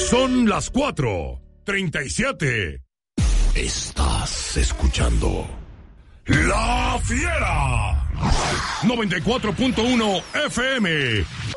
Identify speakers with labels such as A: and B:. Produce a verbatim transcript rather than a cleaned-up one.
A: Son las cuatro treinta y siete. Estás escuchando La Fiera. noventa y cuatro punto uno F M.